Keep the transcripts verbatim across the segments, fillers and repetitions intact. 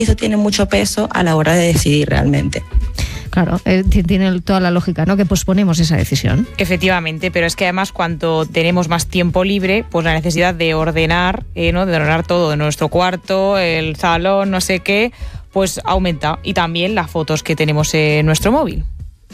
Eso tiene mucho peso a la hora de decidir realmente. Claro, eh, tiene toda la lógica, ¿no? Que posponemos esa decisión. Efectivamente, pero es que además cuanto tenemos más tiempo libre, pues la necesidad de ordenar, eh, ¿no? de ordenar todo, de nuestro cuarto, el salón, no sé qué, pues aumenta. Y también las fotos que tenemos en nuestro móvil.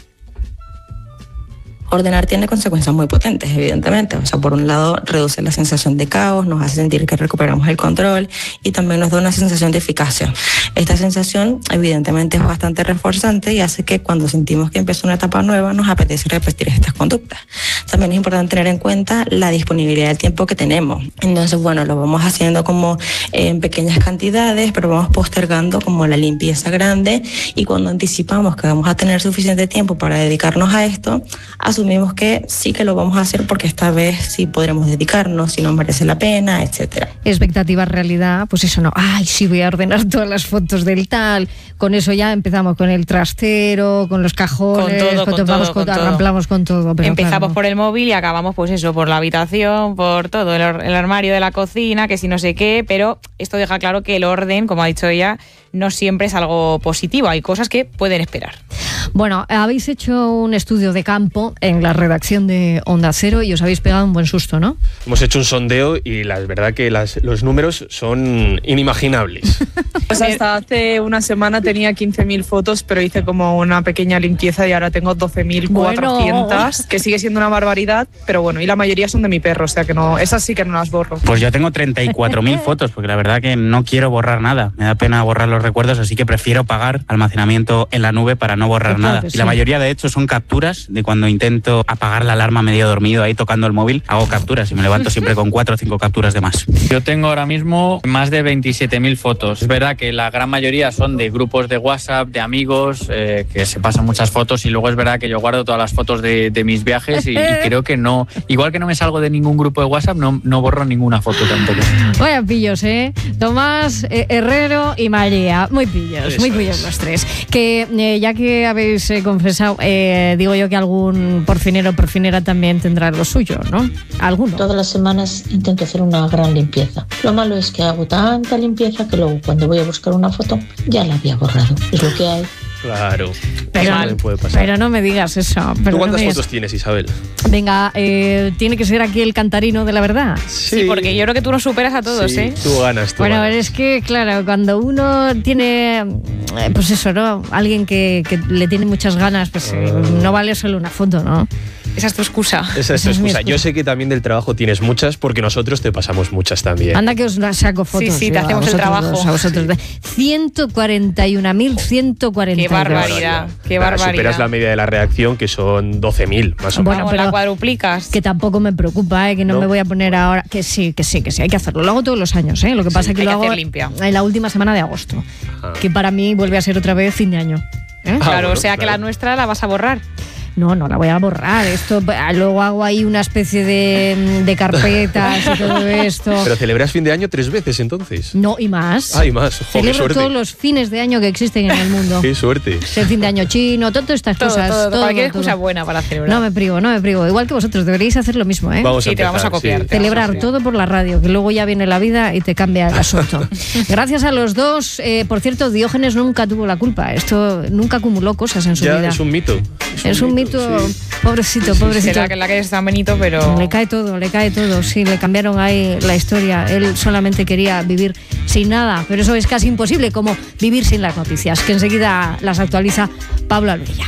Ordenar tiene consecuencias muy potentes, evidentemente. O sea, por un lado, reduce la sensación de caos, nos hace sentir que recuperamos el control y también nos da una sensación de eficacia. Esta sensación, evidentemente, es bastante reforzante y hace que cuando sentimos que empieza una etapa nueva, nos apetece repetir estas conductas. También es importante tener en cuenta la disponibilidad del tiempo que tenemos. Entonces, bueno, lo vamos haciendo como en pequeñas cantidades, pero vamos postergando como la limpieza grande y cuando anticipamos que vamos a tener suficiente tiempo para dedicarnos a esto, asumimos que sí que lo vamos a hacer porque esta vez sí podremos dedicarnos, si nos merece la pena, etcétera. Expectativa, realidad, pues eso no. Ay, sí, voy a ordenar todas las fotos del tal. Con eso ya empezamos con el trastero, con los cajones, con todo, con con todo, todo, con arramplamos con todo. Pero empezamos claro, por el móvil y acabamos pues eso, por la habitación, por todo, el, el armario de la cocina, que si no sé qué, pero esto deja claro que el orden, como ha dicho ella, no siempre es algo positivo, hay cosas que pueden esperar. Bueno, habéis hecho un estudio de campo en la redacción de Onda Cero y os habéis pegado un buen susto, ¿no? Hemos hecho un sondeo y la verdad que las, los números son inimaginables. Pues hasta hace una semana tenía quince mil fotos, pero hice como una pequeña limpieza y ahora tengo doce mil cuatrocientos, bueno, que sigue siendo una barbaridad, pero bueno, y la mayoría son de mi perro, o sea que no, esas sí que no las borro. Pues yo tengo treinta y cuatro mil fotos, porque la verdad que no quiero borrar nada, me da pena borrar los recuerdos, así que prefiero pagar almacenamiento en la nube para no borrar claro nada. Sí. Y la mayoría de hecho son capturas de cuando intento apagar la alarma medio dormido ahí tocando el móvil, hago capturas y me levanto siempre con cuatro o cinco capturas de más. Yo tengo ahora mismo más de veintisiete mil fotos. Es verdad que la gran mayoría son de grupos de WhatsApp, de amigos, eh, que se pasan muchas fotos y luego es verdad que yo guardo todas las fotos de, de mis viajes y, y creo que no, igual que no me salgo de ningún grupo de WhatsApp, no, no borro ninguna foto tampoco. Vaya pillos, ¿eh? Tomás, eh, Herrero y María, muy pillos, Eso muy pillos es. Los tres. Que eh, ya que habéis eh, confesado, eh, digo yo que algún porfinero o porfinera también tendrá lo suyo, ¿no? ¿Alguno? Todas las semanas intento hacer una gran limpieza. Lo malo es que hago tanta limpieza que luego cuando voy a buscar una foto ya la había borrado. Es lo que hay. Claro, pero, puede pasar. Pero no me digas eso. Pero ¿Tú cuántas no fotos tienes, Isabel? Venga, eh, tiene que ser aquí el cantarino de la verdad. Sí, sí, porque yo creo que tú nos superas a todos, sí, ¿eh? Tú ganas, tú Bueno, ganas. es que, claro, cuando uno tiene, eh, pues eso, ¿no? Alguien que, que le tiene muchas ganas, pues eh, no vale solo una foto, ¿no? Esa es tu excusa. Esa es tu Esa es mi excusa. excusa. Yo sé que también del trabajo tienes muchas porque nosotros te pasamos muchas también. Anda que os saco fotos. Sí, sí, te yo, hacemos el trabajo. Dos, a vosotros sí. ciento cuarenta y uno mil ciento cuarenta y dos. Qué barbaridad, qué Nada, barbaridad. Superas la media de la redacción, que son doce mil, más o menos. Bueno, Vamos, pero la cuadruplicas. Que tampoco me preocupa, ¿eh? Que no, ¿No? me voy a poner ahora. Que sí, que sí, que sí, hay que hacerlo. Lo hago todos los años, ¿eh? Lo que Sí. pasa es que Hay lo que hago hacer limpia. en la última semana de agosto. Ah. Que para mí vuelve a ser otra vez fin de año. ¿Eh? Ah, Claro, bueno, o sea que claro. la nuestra la vas a borrar. No, no la voy a borrar. Esto luego hago ahí una especie de, de carpetas y todo esto. Pero celebras fin de año tres veces, entonces. No, y más. Ah, y más. Ojo, qué Celebro suerte. todos los fines de año que existen en el mundo. Qué suerte. El fin de año chino, todas estas Todo, cosas. todo, todo, cualquier todo. excusa buena para celebrar. No me privo, no me privo. Igual que vosotros, deberíais hacer lo mismo, ¿eh? Vamos a Sí, te vamos a empezar, copiar. sí. Te Celebrar Sí, sí. todo por la radio, que luego ya viene la vida y te cambia el asunto. Gracias a los dos. Eh, por cierto, Diógenes nunca tuvo la culpa. Esto nunca acumuló cosas en su Ya vida. es un mito. Es un mito, sí. pobrecito, pobrecito. Será que en la calle es San Benito, pero... Le cae todo, le cae todo. Sí, le cambiaron ahí la historia. Él solamente quería vivir sin nada, pero eso es casi imposible, como vivir sin las noticias, que enseguida las actualiza Pablo Albella.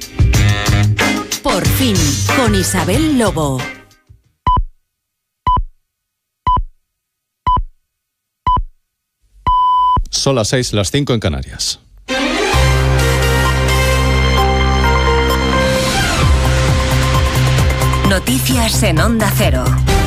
Por fin, con Isabel Lobo. Son las seis, las cinco en Canarias. Noticias en Onda Cero.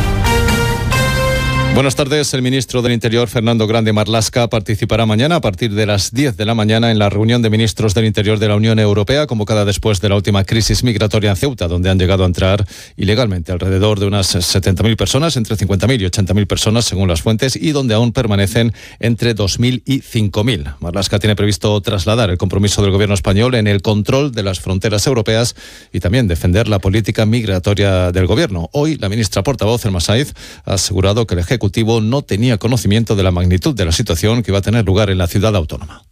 Buenas tardes. El ministro del Interior, Fernando Grande Marlaska, participará mañana a partir de las diez de la mañana en la reunión de ministros del Interior de la Unión Europea, convocada después de la última crisis migratoria en Ceuta, donde han llegado a entrar ilegalmente alrededor de unas setenta mil personas, entre cincuenta mil y ochenta mil personas, según las fuentes, y donde aún permanecen entre dos mil y cinco mil. Marlaska tiene previsto trasladar el compromiso del gobierno español en el control de las fronteras europeas y también defender la política migratoria del gobierno. Hoy, la ministra portavoz, Elma Saíz, ha asegurado que el Ejecutivo Ejecutivo no tenía conocimiento de la magnitud de la situación que iba a tener lugar en la ciudad autónoma.